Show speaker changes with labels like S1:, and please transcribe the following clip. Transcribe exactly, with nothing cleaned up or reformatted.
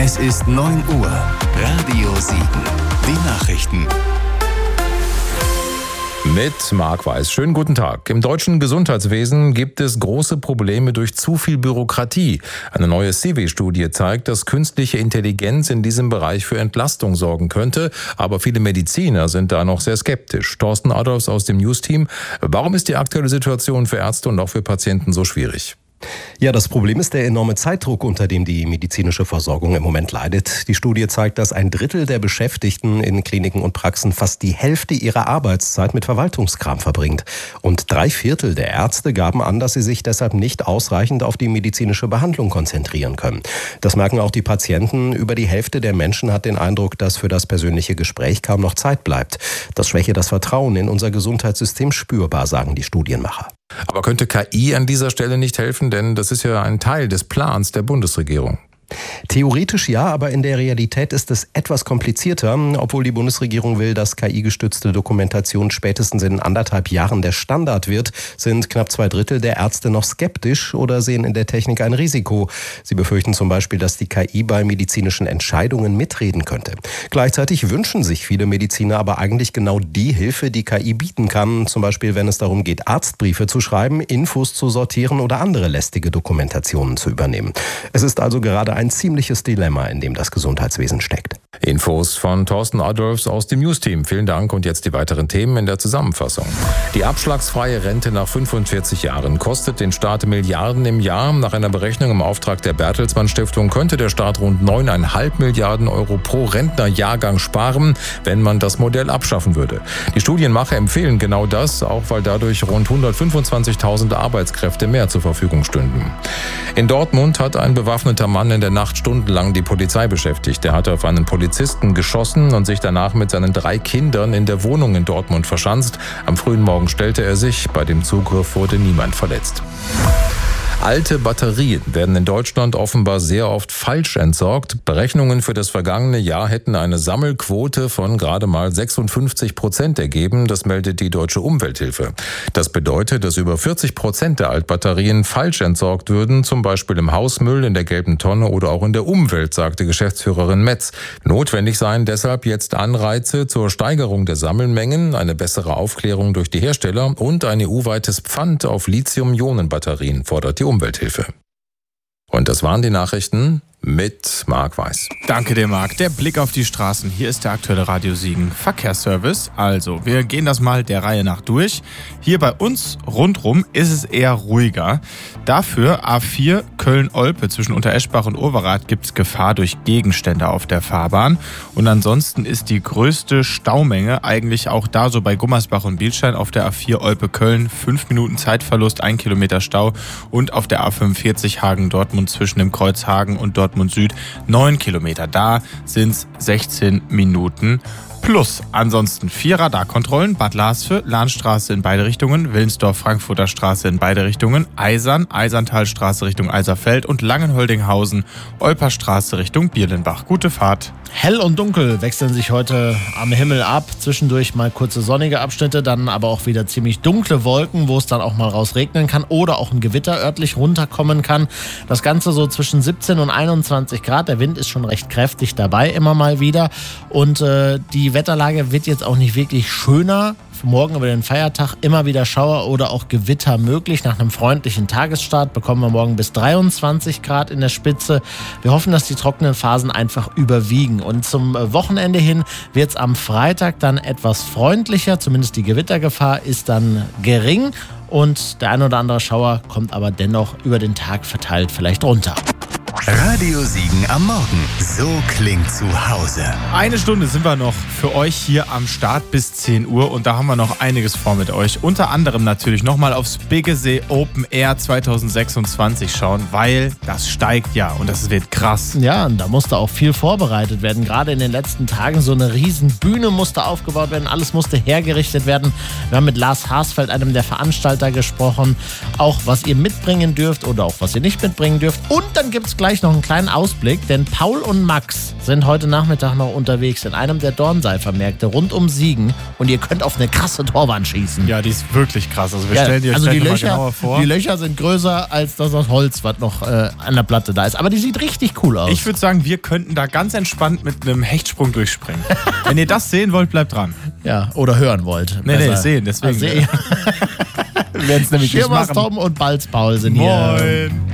S1: Es ist neun Uhr. Radio Siegen. Die Nachrichten.
S2: Mit Marc Weiß. Schönen guten Tag. Im deutschen Gesundheitswesen gibt es große Probleme durch zu viel Bürokratie. Eine neue C W-Studie zeigt, dass künstliche Intelligenz in diesem Bereich für Entlastung sorgen könnte. Aber viele Mediziner sind da noch sehr skeptisch. Thorsten Adolfs aus dem News-Team. Warum ist die aktuelle Situation für Ärzte und auch für Patienten so schwierig?
S3: Ja, das Problem ist der enorme Zeitdruck, unter dem die medizinische Versorgung im Moment leidet. Die Studie zeigt, dass ein Drittel der Beschäftigten in Kliniken und Praxen fast die Hälfte ihrer Arbeitszeit mit Verwaltungskram verbringt. Und drei Viertel der Ärzte gaben an, dass sie sich deshalb nicht ausreichend auf die medizinische Behandlung konzentrieren können. Das merken auch die Patienten. Über die Hälfte der Menschen hat den Eindruck, dass für das persönliche Gespräch kaum noch Zeit bleibt. Das schwäche das Vertrauen in unser Gesundheitssystem spürbar, sagen die Studienmacher.
S2: Aber könnte K I an dieser Stelle nicht helfen? Denn das ist ja ein Teil des Plans der Bundesregierung.
S3: Theoretisch ja, aber in der Realität ist es etwas komplizierter. Obwohl die Bundesregierung will, dass K I-gestützte Dokumentation spätestens in anderthalb Jahren der Standard wird, sind knapp zwei Drittel der Ärzte noch skeptisch oder sehen in der Technik ein Risiko. Sie befürchten zum Beispiel, dass die K I bei medizinischen Entscheidungen mitreden könnte. Gleichzeitig wünschen sich viele Mediziner aber eigentlich genau die Hilfe, die K I bieten kann. Zum Beispiel, wenn es darum geht, Arztbriefe zu schreiben, Infos zu sortieren oder andere lästige Dokumentationen zu übernehmen. Es ist also gerade ein ziemliches Dilemma, in dem das Gesundheitswesen steckt.
S2: Infos von Thorsten Adolfs aus dem News-Team. Vielen Dank und jetzt die weiteren Themen in der Zusammenfassung. Die abschlagsfreie Rente nach fünfundvierzig Jahren kostet den Staat Milliarden im Jahr. Nach einer Berechnung im Auftrag der Bertelsmann Stiftung könnte der Staat rund neun Komma fünf Milliarden Euro pro Rentnerjahrgang sparen, wenn man das Modell abschaffen würde. Die Studienmacher empfehlen genau das, auch weil dadurch rund hundertfünfundzwanzigtausend Arbeitskräfte mehr zur Verfügung stünden. In Dortmund hat ein bewaffneter Mann in der Nacht stundenlang die Polizei beschäftigt. Er hatte auf einen Polizisten geschossen und sich danach mit seinen drei Kindern in der Wohnung in Dortmund verschanzt. Am frühen Morgen stellte er sich. Bei dem Zugriff wurde niemand verletzt. Alte Batterien werden in Deutschland offenbar sehr oft falsch entsorgt. Berechnungen für das vergangene Jahr hätten eine Sammelquote von gerade mal sechsundfünfzig Prozent ergeben. Das meldet die Deutsche Umwelthilfe. Das bedeutet, dass über vierzig Prozent der Altbatterien falsch entsorgt würden, zum Beispiel im Hausmüll, in der gelben Tonne oder auch in der Umwelt, sagte Geschäftsführerin Metz. Notwendig seien deshalb jetzt Anreize zur Steigerung der Sammelmengen, eine bessere Aufklärung durch die Hersteller und ein E U-weites Pfand auf Lithium-Ionen-Batterien, fordert die Umwelthilfe. Und das waren die Nachrichten mit Marc Weiß.
S4: Danke dir, Marc. Der Blick auf die Straßen. Hier ist der aktuelle Radio Siegen Verkehrsservice. Also, wir gehen das mal der Reihe nach durch. Hier bei uns rundrum ist es eher ruhiger. Dafür A vier Köln-Olpe zwischen Untereschbach und Overath gibt es Gefahr durch Gegenstände auf der Fahrbahn. Und ansonsten ist die größte Staumenge eigentlich auch da so bei Gummersbach und Bielstein auf der A vier Olpe-Köln. Fünf Minuten Zeitverlust, ein Kilometer Stau. Und auf der A fünfundvierzig Hagen-Dortmund zwischen dem Kreuz Hagen und Dortmund Süd neun Kilometer. Da sind es sechzehn Minuten plus. Ansonsten vier Radarkontrollen, Bad Lasve, Lahnstraße in beide Richtungen, Willensdorf-Frankfurter Straße in beide Richtungen, Eisern, Eiserntalstraße Richtung Eiserfeld und Langenholdinghausen, Olperstraße Richtung Bierlenbach. Gute Fahrt.
S5: Hell und dunkel wechseln sich heute am Himmel ab. Zwischendurch mal kurze sonnige Abschnitte, dann aber auch wieder ziemlich dunkle Wolken, wo es dann auch mal raus regnen kann oder auch ein Gewitter örtlich runterkommen kann. Das Ganze so zwischen siebzehn und einundzwanzig Grad. Der Wind ist schon recht kräftig dabei, immer mal wieder. Und äh, die Wetterlage wird jetzt auch nicht wirklich schöner. Morgen über den Feiertag immer wieder Schauer oder auch Gewitter möglich. Nach einem freundlichen Tagesstart bekommen wir morgen bis dreiundzwanzig Grad in der Spitze. Wir hoffen, dass die trockenen Phasen einfach überwiegen. Und zum Wochenende hin wird es am Freitag dann etwas freundlicher. Zumindest die Gewittergefahr ist dann gering. Und der ein oder andere Schauer kommt aber dennoch über den Tag verteilt vielleicht runter.
S1: Radio Siegen am Morgen. So klingt zu Hause.
S4: Eine Stunde sind wir noch für euch hier am Start bis zehn Uhr und da haben wir noch einiges vor mit euch. Unter anderem natürlich nochmal aufs Biggesee Open Air zwanzig sechsundzwanzig schauen, weil das steigt ja und das wird krass.
S5: Ja, und da musste auch viel vorbereitet werden. Gerade in den letzten Tagen so eine riesen Bühne musste aufgebaut werden, alles musste hergerichtet werden. Wir haben mit Lars Harsfeld, einem der Veranstalter, gesprochen. Auch was ihr mitbringen dürft oder auch was ihr nicht mitbringen dürft. Und dann gibt es gleich noch einen kleinen Ausblick, denn Paul und Max sind heute Nachmittag noch unterwegs in einem der Dornseifermärkte rund um Siegen und ihr könnt auf eine krasse Torwand schießen.
S4: Ja, die ist wirklich krass. Also wir
S5: Ja,
S4: stellen die euch
S5: also
S4: gleich
S5: die
S4: noch mal
S5: Löcher,
S4: genauer vor.
S5: die Löcher sind größer als das aus Holz, was noch äh, an der Platte da ist. Aber die sieht richtig cool aus.
S4: Ich würde sagen, wir könnten da ganz entspannt mit einem Hechtsprung durchspringen. Wenn ihr das sehen wollt, bleibt dran.
S5: ja, oder hören wollt.
S4: Nee, nee,
S5: Besser.
S4: sehen, deswegen.
S5: Ah, sehen.
S4: Wir werden es nämlich nicht
S5: Schirmers
S4: machen.
S5: Tom und Balz Paul sind hier.
S4: Moin.